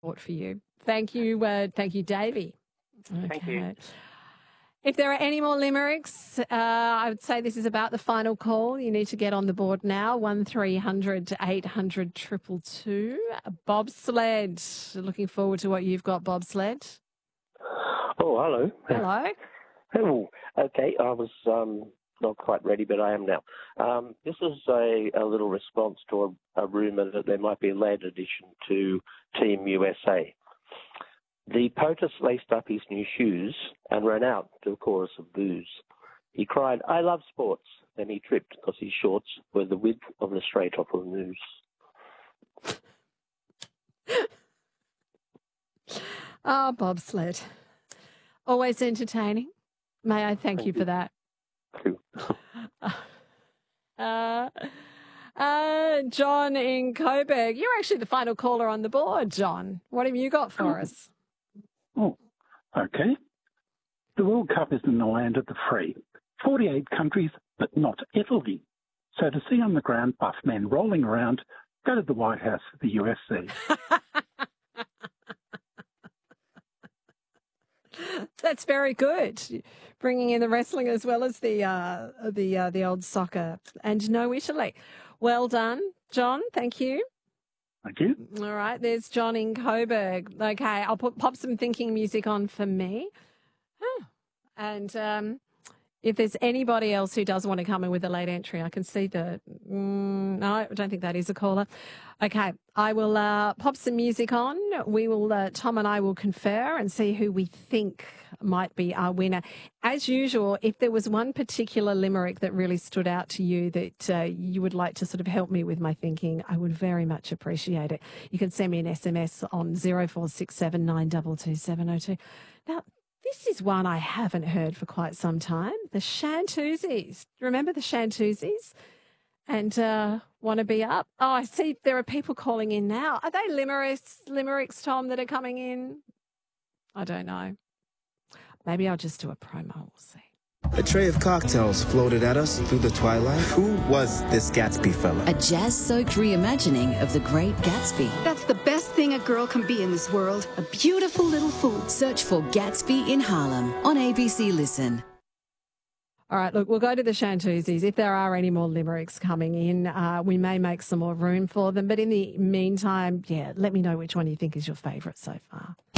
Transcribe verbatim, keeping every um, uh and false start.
thought for you. Thank you, uh, thank you, Davey. Okay. Thank you. If there are any more limericks, uh, I would say this is about the final call. You need to get on the board now. One three hundred eight hundred two two two. Bobsled. Looking forward to what you've got, Bobsled. Oh, hello. Hello. Oh, okay. I was um, not quite ready, but I am now. Um, this is a, a little response to a, a rumour that there might be a late addition to Team U S A. The POTUS laced up his new shoes and ran out to a chorus of boos. He cried, "I love sports." Then he tripped because his shorts were the width of the straight off of news. Oh, Bobsled. Always entertaining. May I thank, thank you for that. Thank you. uh, uh, John in Coburg. You're actually the final caller on the board, John. What have you got for oh. us? Oh, okay. The World Cup is in the land of the free. forty-eight countries, but not Italy. So to see on the ground buff men rolling around, go to the White House for the U S C. That's very good. Bringing in the wrestling as well as the uh, the uh, the old soccer, and no Italy. Well done, John. Thank you. Thank you. All right, there's John in Coburg. Okay, I'll put, pop some thinking music on for me. Huh. And um, if there's anybody else who does want to come in with a late entry, I can see the... Mm, no, I don't think that is a caller. Okay, I will uh, pop some music on. We will, uh, Tom and I will confer and see who we think might be our winner. As usual, if there was one particular limerick that really stood out to you that uh, you would like to sort of help me with my thinking, I would very much appreciate it. You can send me an S M S on zero four six seven nine two two seven zero two. Now, this is one I haven't heard for quite some time. The Shantuzis. Remember the Shantuzis? And uh, want to be up? Oh, I see there are people calling in now. Are they limericks, limericks, Tom, that are coming in? I don't know. Maybe I'll just do a promo. We'll see. A tray of cocktails floated at us through the twilight. Who was this Gatsby fella? A jazz-soaked reimagining of the Great Gatsby. That's the best thing a girl can be in this world. A beautiful little fool. Search for Gatsby in Harlem on A B C Listen. All right, look, we'll go to the Shantuzis. If there are any more limericks coming in, uh, we may make some more room for them. But in the meantime, yeah, let me know which one you think is your favourite so far.